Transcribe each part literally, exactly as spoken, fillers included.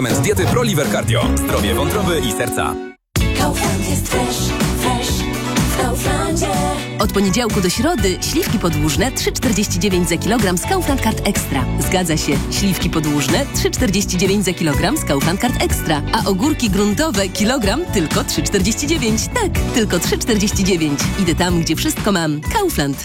Z diety ProLiver Cardio. Zdrowie wątroby i serca. Kaufland jest fresh, fresh w Kauflandzie. Od poniedziałku do środy śliwki podłużne trzy czterdzieści dziewięć za kilogram z Kaufland Card Extra. Zgadza się, śliwki podłużne trzy czterdzieści dziewięć za kilogram z Kaufland Card Extra. A ogórki gruntowe kilogram tylko trzy czterdzieści dziewięć. Tak, tylko trzy czterdzieści dziewięć. Idę tam, gdzie wszystko mam. Kaufland.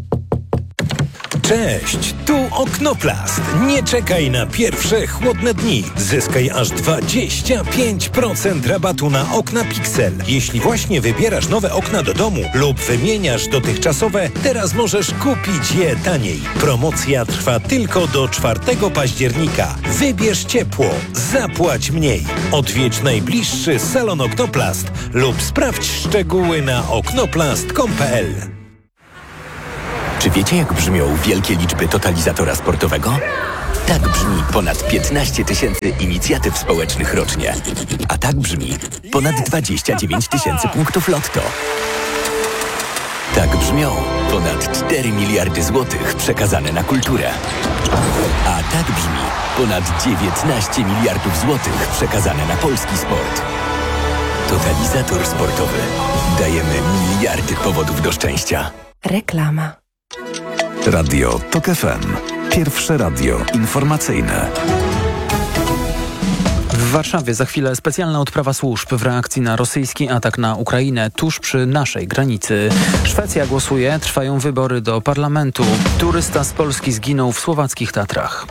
Cześć, tu Oknoplast. Nie czekaj na pierwsze chłodne dni. Zyskaj aż dwadzieścia pięć procent rabatu na okna Pixel. Jeśli właśnie wybierasz nowe okna do domu lub wymieniasz dotychczasowe, teraz możesz kupić je taniej. Promocja trwa tylko do czwartego października. Wybierz ciepło, zapłać mniej. Odwiedź najbliższy salon Oknoplast lub sprawdź szczegóły na oknoplast kropka com kropka p l. Czy wiecie, jak brzmią wielkie liczby totalizatora sportowego? Tak brzmi ponad piętnaście tysięcy inicjatyw społecznych rocznie. A tak brzmi ponad dwadzieścia dziewięć tysięcy punktów lotto. Tak brzmią ponad cztery miliardy złotych przekazane na kulturę. A tak brzmi ponad dziewiętnaście miliardów złotych przekazane na polski sport. Totalizator sportowy. Dajemy miliardy powodów do szczęścia. Reklama. Radio TOK F M. Pierwsze radio informacyjne. W Warszawie za chwilę specjalna odprawa służb w reakcji na rosyjski atak na Ukrainę tuż przy naszej granicy. Szwecja głosuje, trwają wybory do parlamentu. Turysta z Polski zginął w słowackich Tatrach.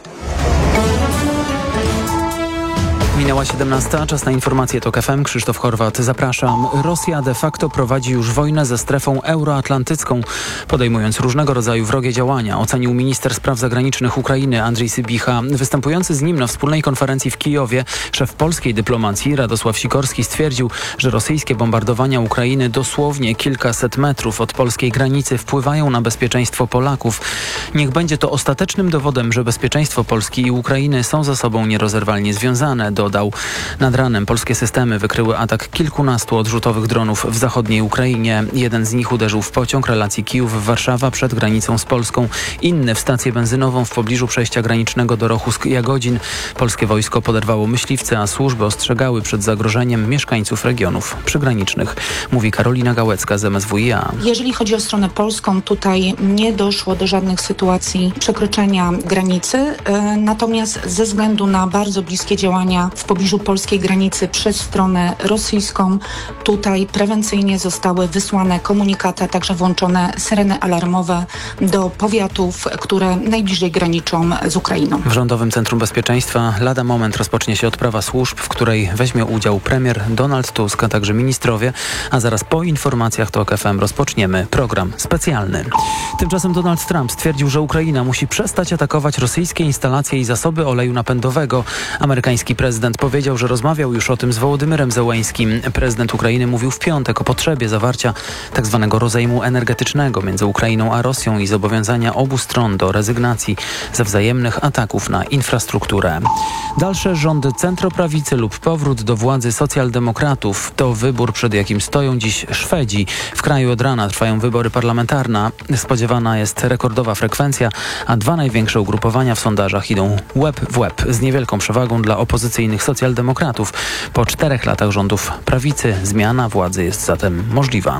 Minęła siedemnasta, czas na informacje TOK F M. Krzysztof Horwat, zapraszam. Rosja de facto prowadzi już wojnę ze strefą euroatlantycką, podejmując różnego rodzaju wrogie działania, ocenił minister spraw zagranicznych Ukrainy Andrzej Sybicha. Występujący z nim na wspólnej konferencji w Kijowie szef polskiej dyplomacji Radosław Sikorski stwierdził, że rosyjskie bombardowania Ukrainy dosłownie kilkaset metrów od polskiej granicy wpływają na bezpieczeństwo Polaków. Niech będzie to ostatecznym dowodem, że bezpieczeństwo Polski i Ukrainy są ze sobą nierozerwalnie związane, dodał. Nad ranem polskie systemy wykryły atak kilkunastu odrzutowych dronów w zachodniej Ukrainie. Jeden z nich uderzył w pociąg relacji Kijów-Warszawa przed granicą z Polską. Inny w stację benzynową w pobliżu przejścia granicznego do Rochusk-Jagodzin. Polskie wojsko poderwało myśliwce, a służby ostrzegały przed zagrożeniem mieszkańców regionów przygranicznych. Mówi Karolina Gałecka z M S W i A. Jeżeli chodzi o stronę polską, tutaj nie doszło do żadnych sytuacji przekroczenia granicy. Natomiast ze względu na bardzo bliskie działania w pobliżu polskiej granicy przez stronę rosyjską, tutaj prewencyjnie zostały wysłane komunikaty, a także włączone syreny alarmowe do powiatów, które najbliżej graniczą z Ukrainą. W Rządowym Centrum Bezpieczeństwa lada moment rozpocznie się odprawa służb, w której weźmie udział premier Donald Tusk, a także ministrowie, a zaraz po informacjach TOK F M rozpoczniemy program specjalny. Tymczasem Donald Trump stwierdził, że Ukraina musi przestać atakować rosyjskie instalacje i zasoby oleju napędowego. Amerykański prezydent powiedział, że rozmawiał już o tym z Wołodymyrem Zełeńskim. Prezydent Ukrainy mówił w piątek o potrzebie zawarcia tzw. rozejmu energetycznego między Ukrainą a Rosją i zobowiązania obu stron do rezygnacji ze wzajemnych ataków na infrastrukturę. Dalsze rządy centroprawicy lub powrót do władzy socjaldemokratów to wybór, przed jakim stoją dziś Szwedzi. W kraju od rana trwają wybory parlamentarne. Spodziewana jest rekordowa frekwencja, a dwa największe ugrupowania w sondażach idą łeb w łeb z niewielką przewagą dla opozycyjnych socjaldemokratów. Po czterech latach rządów prawicy zmiana władzy jest zatem możliwa.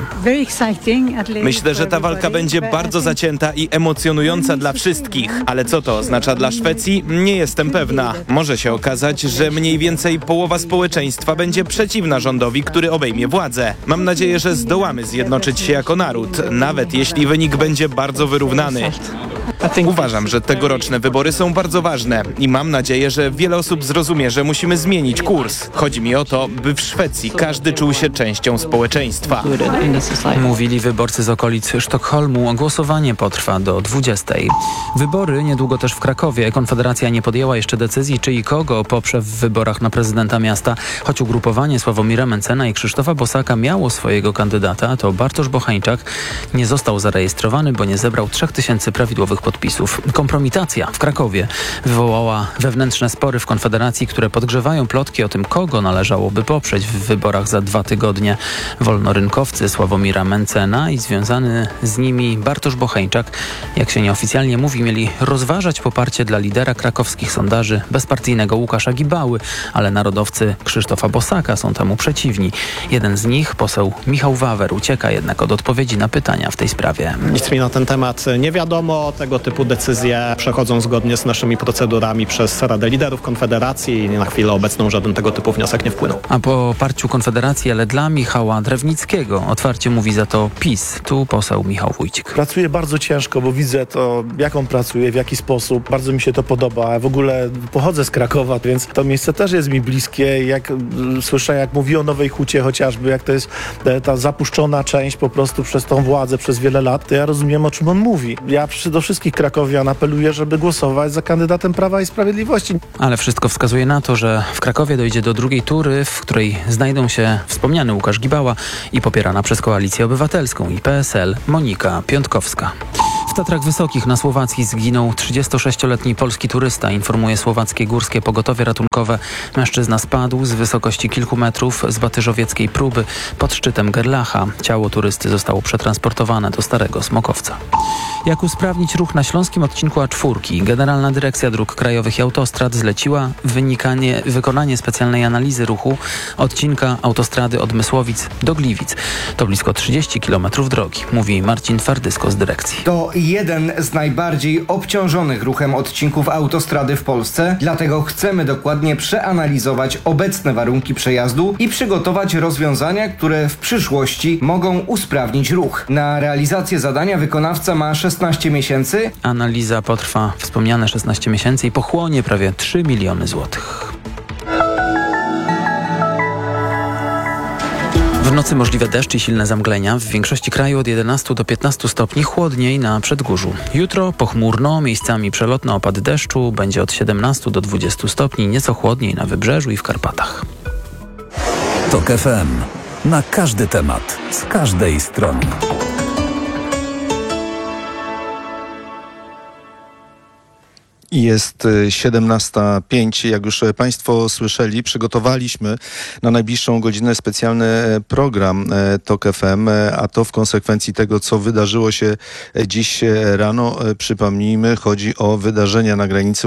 Myślę, że ta walka będzie bardzo zacięta i emocjonująca dla wszystkich. Ale co to oznacza dla Szwecji? Nie jestem pewna. Może się okazać, że mniej więcej połowa społeczeństwa będzie przeciwna rządowi, który obejmie władzę. Mam nadzieję, że zdołamy zjednoczyć się jako naród, nawet jeśli wynik będzie bardzo wyrównany. Uważam, że tegoroczne wybory są bardzo ważne i mam nadzieję, że wiele osób zrozumie, że musimy zmienić kurs. Chodzi mi o to, by w Szwecji każdy czuł się częścią społeczeństwa. Mówili wyborcy z okolic Sztokholmu. Głosowanie potrwa do dwudziestej. Wybory niedługo też w Krakowie. Konfederacja nie podjęła jeszcze decyzji, czy i kogo poprze w wyborach na prezydenta miasta. Choć ugrupowanie Sławomira Mencena i Krzysztofa Bosaka miało swojego kandydata, to Bartosz Bochańczak nie został zarejestrowany, bo nie zebrał trzech tysięcy prawidłowych nowych podpisów. Kompromitacja w Krakowie wywołała wewnętrzne spory w Konfederacji, które podgrzewają plotki o tym, kogo należałoby poprzeć w wyborach za dwa tygodnie. Wolnorynkowcy Sławomira Mencena i związany z nimi Bartosz Bocheńczak, jak się nieoficjalnie mówi, mieli rozważać poparcie dla lidera krakowskich sondaży, bezpartyjnego Łukasza Gibały, ale narodowcy Krzysztofa Bosaka są temu przeciwni. Jeden z nich, poseł Michał Wawer, ucieka jednak od odpowiedzi na pytania w tej sprawie. Nic mi na ten temat nie wiadomo. Tego typu decyzje przechodzą zgodnie z naszymi procedurami przez Radę Liderów Konfederacji i na chwilę obecną żaden tego typu wniosek nie wpłynął. A po poparciu Konfederacji, ale dla Michała Drewnickiego, otwarcie mówi za to PiS. Tu poseł Michał Wójcik. Pracuję bardzo ciężko, bo widzę to, jak on pracuje, w jaki sposób. Bardzo mi się to podoba. W ogóle pochodzę z Krakowa, więc to miejsce też jest mi bliskie. Jak słyszę, jak mówi o Nowej Hucie chociażby, jak to jest ta zapuszczona część po prostu przez tą władzę przez wiele lat, to ja rozumiem, o czym on mówi. Ja do wszystkich krakowian apeluję, żeby głosować za kandydatem Prawa i Sprawiedliwości. Ale wszystko wskazuje na to, że w Krakowie dojdzie do drugiej tury, w której znajdą się wspomniany Łukasz Gibała i popierana przez Koalicję Obywatelską i P S L Monika Piątkowska. W Tatrach Wysokich na Słowacji zginął trzydziestosześcioletni polski turysta, informuje słowackie Górskie Pogotowie Ratunkowe. Mężczyzna spadł z wysokości kilku metrów z Batyżowieckiej Próby pod szczytem Gerlacha. Ciało turysty zostało przetransportowane do Starego Smokowca. Jak usprawnić ruch na śląskim odcinku A cztery? Generalna Dyrekcja Dróg Krajowych i Autostrad zleciła wynikanie, wykonanie specjalnej analizy ruchu odcinka autostrady od Mysłowic do Gliwic. To blisko trzydzieści kilometrów drogi, mówi Marcin Twardysko z dyrekcji. To jeden z najbardziej obciążonych ruchem odcinków autostrady w Polsce, dlatego chcemy dokładnie przeanalizować obecne warunki przejazdu i przygotować rozwiązania, które w przyszłości mogą usprawnić ruch. Na realizację zadania wykonawca ma szesnaście miesięcy. Analiza potrwa wspomniane szesnaście miesięcy i pochłonie prawie trzy miliony złotych. W nocy możliwe deszcz i silne zamglenia. W większości kraju od jedenastu do piętnastu stopni, chłodniej na Przedgórzu. Jutro pochmurno, miejscami przelotne opady deszczu. Będzie od siedemnastu do dwudziestu stopni, nieco chłodniej na Wybrzeżu i w Karpatach. TOK F M. Na każdy temat, z każdej strony. Jest siedemnasta pięć. Jak już Państwo słyszeli, przygotowaliśmy na najbliższą godzinę specjalny program TOK F M, a to w konsekwencji tego, co wydarzyło się dziś rano. Przypomnijmy, chodzi o wydarzenia na granicy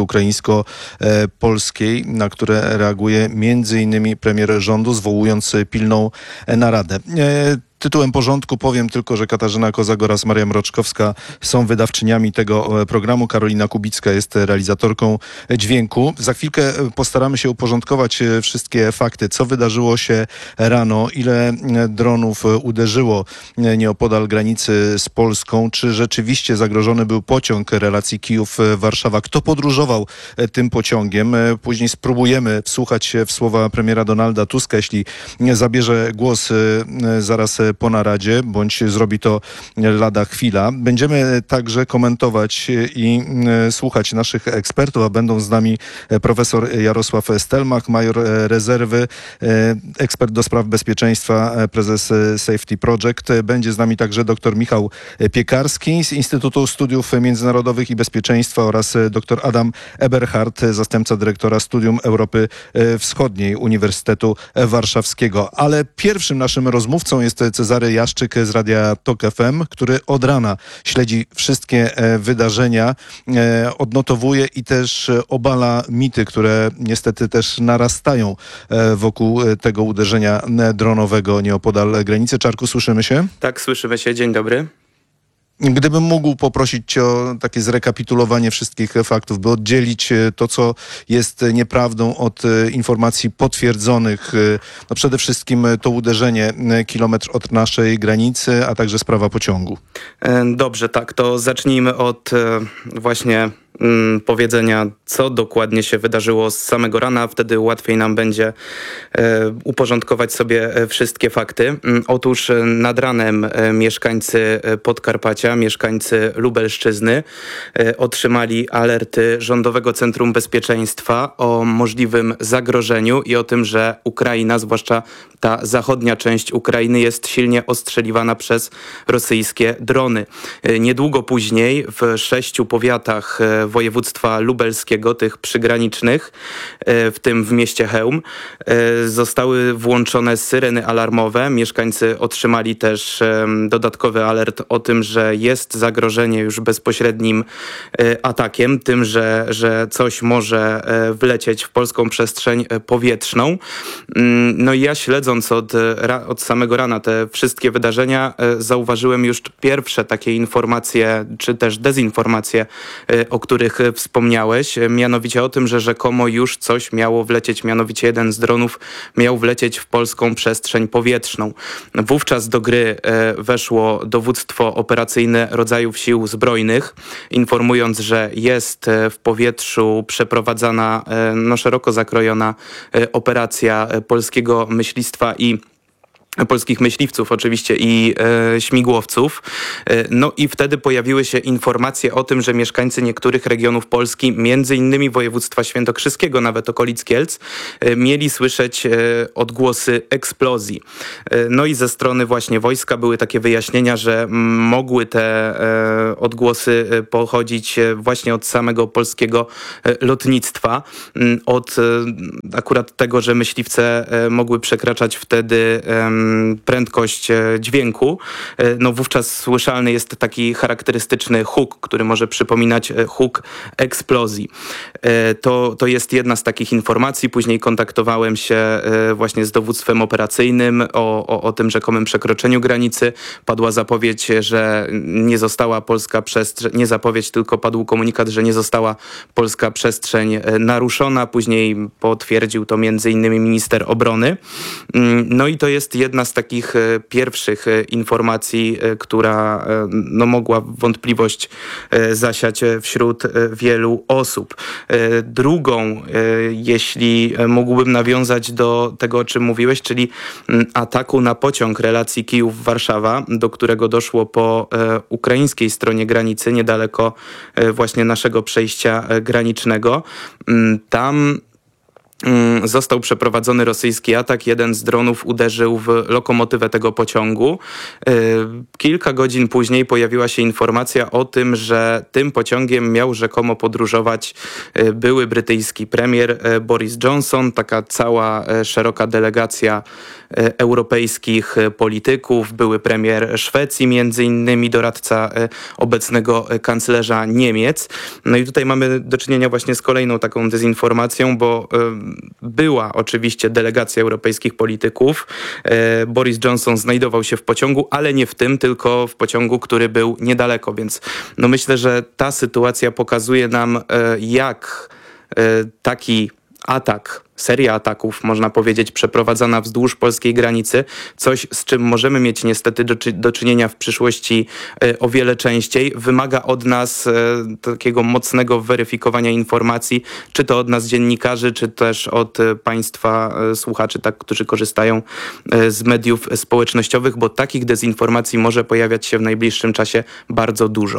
ukraińsko-polskiej, na które reaguje między innymi premier rządu, zwołując pilną naradę. Tytułem porządku powiem tylko, że Katarzyna Kozak oraz Maria Mroczkowska są wydawczyniami tego programu. Karolina Kubicka jest realizatorką dźwięku. Za chwilkę postaramy się uporządkować wszystkie fakty, co wydarzyło się rano, ile dronów uderzyło nieopodal granicy z Polską, czy rzeczywiście zagrożony był pociąg relacji Kijów-Warszawa, kto podróżował tym pociągiem. Później spróbujemy wsłuchać się w słowa premiera Donalda Tuska, jeśli zabierze głos zaraz po naradzie, bądź zrobi to lada chwila. Będziemy także komentować i słuchać naszych ekspertów, a będą z nami profesor Jarosław Stelmach, major rezerwy, ekspert do spraw bezpieczeństwa, prezes Safety Project. Będzie z nami także dr Michał Piekarski z Instytutu Studiów Międzynarodowych i Bezpieczeństwa oraz dr Adam Eberhard, zastępca dyrektora Studium Europy Wschodniej Uniwersytetu Warszawskiego. Ale pierwszym naszym rozmówcą jest Cezary Jaszczyk z Radia TOK F M, który od rana śledzi wszystkie wydarzenia, odnotowuje i też obala mity, które niestety też narastają wokół tego uderzenia dronowego nieopodal granicy. Czarku, słyszymy się? Tak, słyszymy się. Dzień dobry. Gdybym mógł poprosić Cię o takie zrekapitulowanie wszystkich faktów, by oddzielić to, co jest nieprawdą od informacji potwierdzonych. No przede wszystkim to uderzenie kilometr od naszej granicy, a także sprawa pociągu. Dobrze, tak, to zacznijmy od właśnie mm, powiedzenia, co dokładnie się wydarzyło z samego rana. Wtedy łatwiej nam będzie e, uporządkować sobie e, wszystkie fakty. Mm, otóż e, nad ranem e, mieszkańcy Podkarpacia, mieszkańcy Lubelszczyzny e, otrzymali alerty Rządowego Centrum Bezpieczeństwa o możliwym zagrożeniu i o tym, że Ukraina, zwłaszcza ta zachodnia część Ukrainy, jest silnie ostrzeliwana przez rosyjskie drony. E, niedługo później w sześciu powiatach e, województwa lubelskiego, tych przygranicznych, e, w tym w mieście Chełm, e, zostały włączone syreny alarmowe. Mieszkańcy otrzymali też e, dodatkowy alert o tym, że jest zagrożenie już bezpośrednim e, atakiem, tym, że, że coś może e, wlecieć w polską przestrzeń powietrzną. Mm, no i ja śledząc od, ra, od samego rana te wszystkie wydarzenia, e, zauważyłem już pierwsze takie informacje, czy też dezinformacje, e, o których wspomniałeś, mianowicie o tym, że rzekomo już coś miało wlecieć, mianowicie jeden z dronów miał wlecieć w polską przestrzeń powietrzną. Wówczas do gry e, weszło dowództwo operacyjne rodzajów sił zbrojnych, informując, że jest e, w powietrzu przeprowadzana e, no, szeroko zakrojona e, operacja e, polskiego myślistwa i polskich myśliwców oczywiście i e, śmigłowców. E, no i wtedy pojawiły się informacje o tym, że mieszkańcy niektórych regionów Polski, między innymi województwa świętokrzyskiego, nawet okolic Kielc, e, mieli słyszeć e, odgłosy eksplozji. E, no i ze strony właśnie wojska były takie wyjaśnienia, że m, mogły te e, odgłosy e, pochodzić e, właśnie od samego polskiego e, lotnictwa. M, od e, akurat tego, że myśliwce e, mogły przekraczać wtedy e, prędkość dźwięku, no wówczas słyszalny jest taki charakterystyczny huk, który może przypominać huk eksplozji. To, to jest jedna z takich informacji. Później kontaktowałem się właśnie z dowództwem operacyjnym o, o, o tym rzekomym przekroczeniu granicy. Padła zapowiedź, że nie została polska przestrzeń, nie zapowiedź, tylko padł komunikat, że nie została polska przestrzeń naruszona. Później potwierdził to między innymi minister obrony. No i to jest jedna Jedna z takich e, pierwszych e, informacji, e, która e, no, mogła wątpliwość e, zasiać wśród e, wielu osób. E, drugą, e, jeśli mógłbym nawiązać do tego, o czym mówiłeś, czyli m, ataku na pociąg relacji Kijów-Warszawa, do którego doszło po e, ukraińskiej stronie granicy, niedaleko e, właśnie naszego przejścia e, granicznego. M, tam został przeprowadzony rosyjski atak. Jeden z dronów uderzył w lokomotywę tego pociągu. Kilka godzin później pojawiła się informacja o tym, że tym pociągiem miał rzekomo podróżować były brytyjski premier Boris Johnson, taka cała szeroka delegacja europejskich polityków, były premier Szwecji, między innymi doradca obecnego kanclerza Niemiec. No i tutaj mamy do czynienia właśnie z kolejną taką dezinformacją, bo była oczywiście delegacja europejskich polityków. Boris Johnson znajdował się w pociągu, ale nie w tym, tylko w pociągu, który był niedaleko, więc no myślę, że ta sytuacja pokazuje nam, jak taki atak, seria ataków, można powiedzieć, przeprowadzana wzdłuż polskiej granicy, coś, z czym możemy mieć niestety do, czy, do czynienia w przyszłości e, o wiele częściej, wymaga od nas e, takiego mocnego weryfikowania informacji, czy to od nas dziennikarzy, czy też od e, państwa e, słuchaczy, tak, którzy korzystają e, z mediów społecznościowych, bo takich dezinformacji może pojawiać się w najbliższym czasie bardzo dużo.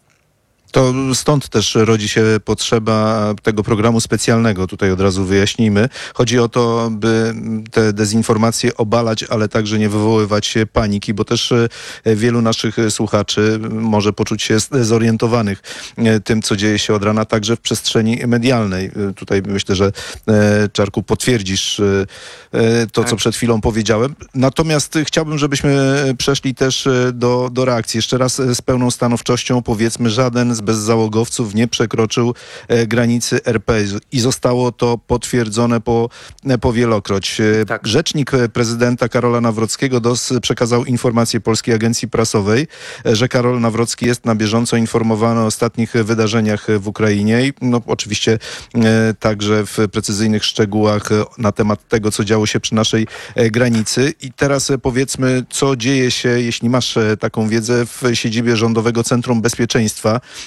To stąd też rodzi się potrzeba tego programu specjalnego. Tutaj od razu wyjaśnijmy. Chodzi o to, by te dezinformacje obalać, ale także nie wywoływać paniki, bo też wielu naszych słuchaczy może poczuć się zorientowanych tym, co dzieje się od rana, także w przestrzeni medialnej. Tutaj myślę, że Czarku potwierdzisz to, co przed chwilą powiedziałem. Natomiast chciałbym, żebyśmy przeszli też do, do reakcji. Jeszcze raz z pełną stanowczością powiedzmy, żaden z bezzałogowców nie przekroczył e, granicy R P i zostało to potwierdzone po, e, powielokroć. E, tak. Rzecznik prezydenta Karola Nawrockiego D O S przekazał informację Polskiej Agencji Prasowej, e, że Karol Nawrocki jest na bieżąco informowany o ostatnich wydarzeniach w Ukrainie i no, oczywiście e, także w precyzyjnych szczegółach e, na temat tego, co działo się przy naszej e, granicy. I teraz e, powiedzmy, co dzieje się, jeśli masz e, taką wiedzę, w siedzibie Rządowego Centrum Bezpieczeństwa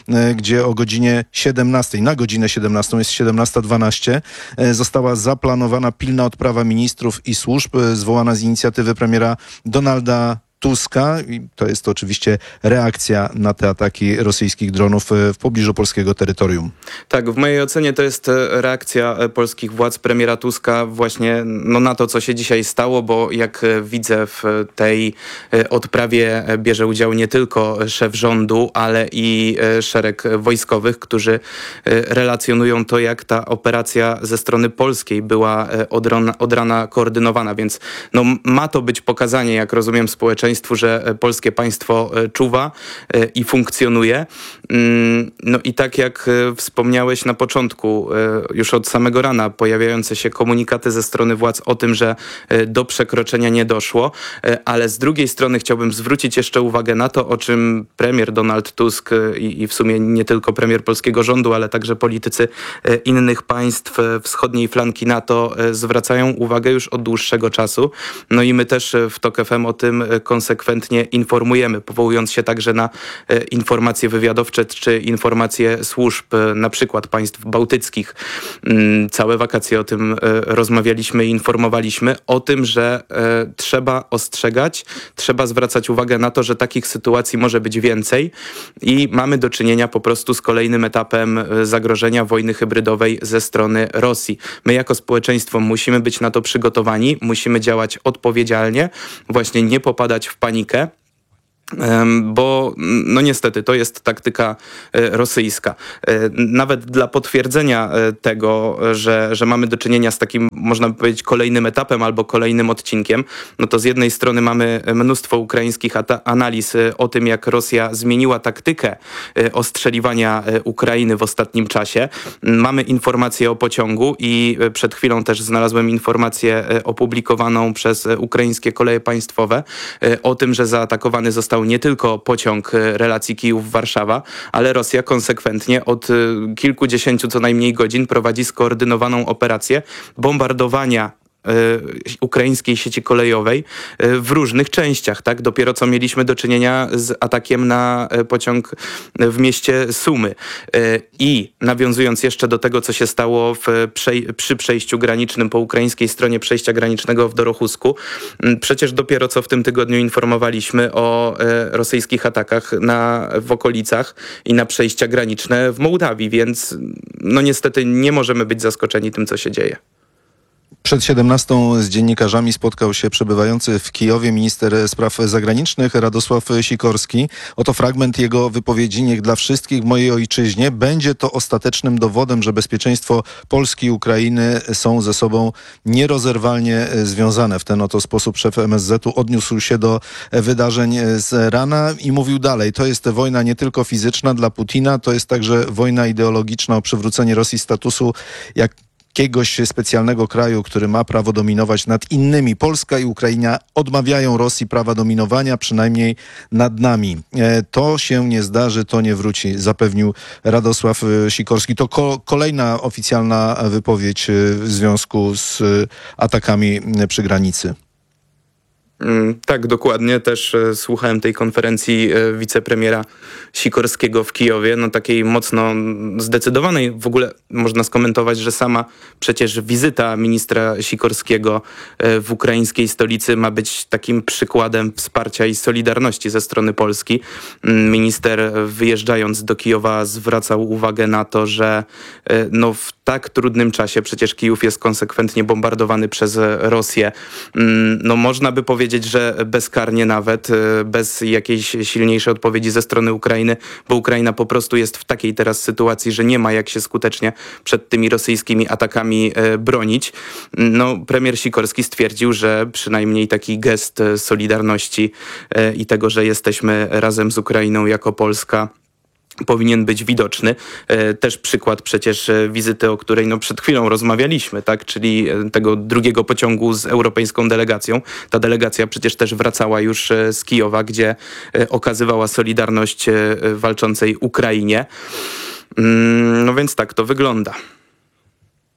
gdzie o godzinie siedemnastej, na godzinę siedemnastą, jest siedemnasta dwanaście, została zaplanowana pilna odprawa ministrów i służb zwołana z inicjatywy premiera Donalda Tuska i to jest to oczywiście reakcja na te ataki rosyjskich dronów w pobliżu polskiego terytorium. Tak, w mojej ocenie to jest reakcja polskich władz, premiera Tuska właśnie no, na to, co się dzisiaj stało, bo jak widzę w tej odprawie bierze udział nie tylko szef rządu, ale i szereg wojskowych, którzy relacjonują to, jak ta operacja ze strony polskiej była od rana, od rana koordynowana, więc no, ma to być pokazanie, jak rozumiem, społeczeństwu, że polskie państwo czuwa i funkcjonuje. No i tak jak wspomniałeś na początku, już od samego rana pojawiające się komunikaty ze strony władz o tym, że do przekroczenia nie doszło, ale z drugiej strony chciałbym zwrócić jeszcze uwagę na to, o czym premier Donald Tusk i, i w sumie nie tylko premier polskiego rządu, ale także politycy innych państw wschodniej flanki NATO zwracają uwagę już od dłuższego czasu. No i my też w TOK F M o tym konsekwentnie informujemy, powołując się także na e, informacje wywiadowcze czy informacje służb, e, na przykład państw bałtyckich. Mm, całe wakacje o tym e, rozmawialiśmy i informowaliśmy o tym, że e, trzeba ostrzegać, trzeba zwracać uwagę na to, że takich sytuacji może być więcej i mamy do czynienia po prostu z kolejnym etapem e, zagrożenia wojny hybrydowej ze strony Rosji. My jako społeczeństwo musimy być na to przygotowani, musimy działać odpowiedzialnie, właśnie nie popadać w panikę, bo no niestety to jest taktyka rosyjska. Nawet dla potwierdzenia tego, że, że mamy do czynienia z takim, można by powiedzieć, kolejnym etapem albo kolejnym odcinkiem, no to z jednej strony mamy mnóstwo ukraińskich analiz o tym, jak Rosja zmieniła taktykę ostrzeliwania Ukrainy w ostatnim czasie. Mamy informację o pociągu i przed chwilą też znalazłem informację opublikowaną przez ukraińskie koleje państwowe o tym, że zaatakowany został nie tylko pociąg relacji Kijów-Warszawa, ale Rosja konsekwentnie od kilkudziesięciu co najmniej godzin prowadzi skoordynowaną operację bombardowania ukraińskiej sieci kolejowej w różnych częściach, tak? Dopiero co mieliśmy do czynienia z atakiem na pociąg w mieście Sumy. I nawiązując jeszcze do tego, co się stało w przej- przy przejściu granicznym po ukraińskiej stronie przejścia granicznego w Dorochusku, przecież dopiero co w tym tygodniu informowaliśmy o rosyjskich atakach na, w okolicach i na przejścia graniczne w Mołdawii, więc no niestety nie możemy być zaskoczeni tym, co się dzieje. Przed siedemnastą z dziennikarzami spotkał się przebywający w Kijowie minister spraw zagranicznych Radosław Sikorski. Oto fragment jego wypowiedzi: niech dla wszystkich w mojej ojczyźnie będzie to ostatecznym dowodem, że bezpieczeństwo Polski i Ukrainy są ze sobą nierozerwalnie związane. W ten oto sposób szef M S Z u odniósł się do wydarzeń z rana i mówił dalej: to jest wojna nie tylko fizyczna dla Putina, to jest także wojna ideologiczna o przywrócenie Rosji statusu jak jakiegoś specjalnego kraju, który ma prawo dominować nad innymi. Polska i Ukraina odmawiają Rosji prawa dominowania, przynajmniej nad nami. To się nie zdarzy, to nie wróci, zapewnił Radosław Sikorski. To ko- kolejna oficjalna wypowiedź w związku z atakami przy granicy. Tak, dokładnie. Też e, słuchałem tej konferencji e, wicepremiera Sikorskiego w Kijowie, no takiej mocno zdecydowanej. W ogóle można skomentować, że sama przecież wizyta ministra Sikorskiego e, w ukraińskiej stolicy ma być takim przykładem wsparcia i solidarności ze strony Polski. Minister, wyjeżdżając do Kijowa, zwracał uwagę na to, że e, no w tak trudnym czasie, przecież Kijów jest konsekwentnie bombardowany przez Rosję, no można by powiedzieć, że bezkarnie nawet, bez jakiejś silniejszej odpowiedzi ze strony Ukrainy, bo Ukraina po prostu jest w takiej teraz sytuacji, że nie ma jak się skutecznie przed tymi rosyjskimi atakami bronić. No, premier Sikorski stwierdził, że przynajmniej taki gest solidarności i tego, że jesteśmy razem z Ukrainą jako Polska, powinien być widoczny. Też przykład przecież wizyty, o której no przed chwilą rozmawialiśmy, tak, czyli tego drugiego pociągu z europejską delegacją. Ta delegacja przecież też wracała już z Kijowa, gdzie okazywała solidarność walczącej Ukrainie. No więc tak to wygląda.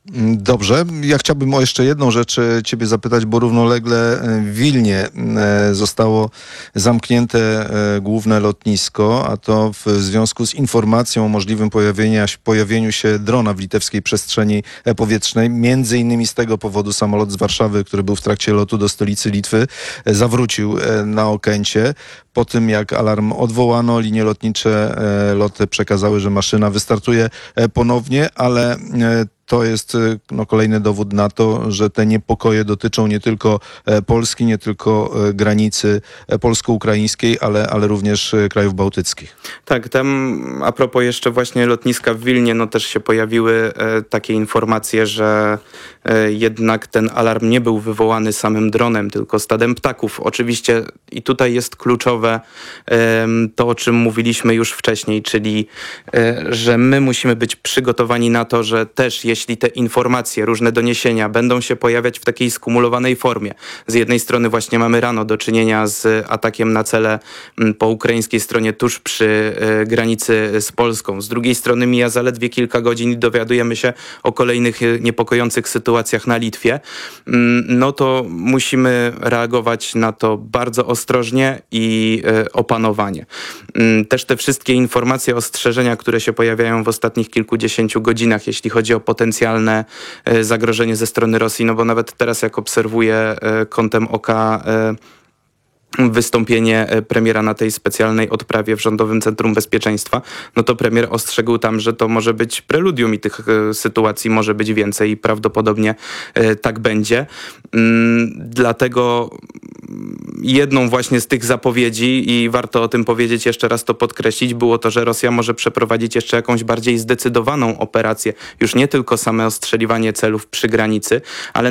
Dobrze. Ja chciałbym o jeszcze jedną rzecz ciebie zapytać, bo równolegle w Wilnie zostało zamknięte główne lotnisko, a to w związku z informacją o możliwym pojawienia, pojawieniu się drona w litewskiej przestrzeni powietrznej. Między innymi z tego powodu samolot z Warszawy, który był w trakcie lotu do stolicy Litwy, zawrócił na Okęcie. Po tym jak alarm odwołano, linie lotnicze loty przekazały, że maszyna wystartuje ponownie, ale to jest no, kolejny dowód na to, że te niepokoje dotyczą nie tylko Polski, nie tylko granicy polsko-ukraińskiej, ale, ale również krajów bałtyckich. Tak, tam a propos jeszcze właśnie lotniska w Wilnie, no też się pojawiły e, takie informacje, że e, jednak ten alarm nie był wywołany samym dronem, tylko stadem ptaków. Oczywiście i tutaj jest kluczowe e, to, o czym mówiliśmy już wcześniej, czyli e, że my musimy być przygotowani na to, że też jeśli te informacje, różne doniesienia będą się pojawiać w takiej skumulowanej formie. Z jednej strony właśnie mamy rano do czynienia z atakiem na cele po ukraińskiej stronie tuż przy y, granicy z Polską. Z drugiej strony mija zaledwie kilka godzin i dowiadujemy się o kolejnych y, niepokojących sytuacjach na Litwie. Y, no to musimy reagować na to bardzo ostrożnie i y, opanowanie. Y, też te wszystkie informacje, ostrzeżenia, które się pojawiają w ostatnich kilkudziesięciu godzinach, jeśli chodzi o potencjalne y, zagrożenie ze strony Rosji, no bo nawet teraz jak obserwuję y, kątem oka y, wystąpienie premiera na tej specjalnej odprawie w Rządowym Centrum Bezpieczeństwa, no to premier ostrzegł tam, że to może być preludium i tych e, sytuacji może być więcej i prawdopodobnie e, tak będzie. Mm, dlatego jedną właśnie z tych zapowiedzi i warto o tym powiedzieć, jeszcze raz to podkreślić, było to, że Rosja może przeprowadzić jeszcze jakąś bardziej zdecydowaną operację, już nie tylko same ostrzeliwanie celów przy granicy, ale